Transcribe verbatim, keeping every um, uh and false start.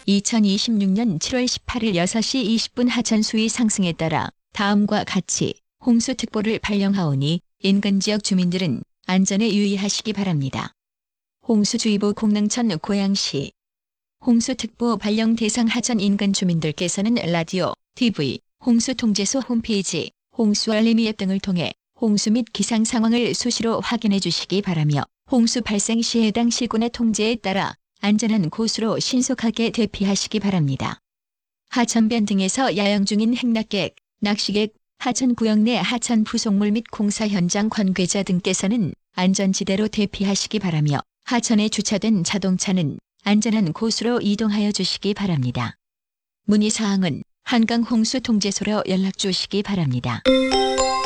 이천이십육 년 칠월 십팔일 여섯 시 이십 분 하천 수위 상승에 따라 다음과 같이 홍수특보를 발령하오니 인근 지역 주민들은 안전에 유의하시기 바랍니다. 홍수주의보 공릉천 고양시. 홍수특보 발령 대상 하천 인근 주민들께서는 라디오, 티비, 홍수통제소 홈페이지, 홍수알림 앱 등을 통해 홍수 및 기상 상황을 수시로 확인해 주시기 바라며 홍수 발생 시 해당 시군의 통제에 따라 안전한 곳으로 신속하게 대피하시기 바랍니다. 하천변 등에서 야영 중인 행락객, 낚시객, 하천 구역 내 하천 부속물 및 공사 현장 관계자 등께서는 안전지대로 대피하시기 바라며 하천에 주차된 자동차는 안전한 곳으로 이동하여 주시기 바랍니다. 문의사항은 한강홍수통제소로 연락 주시기 바랍니다.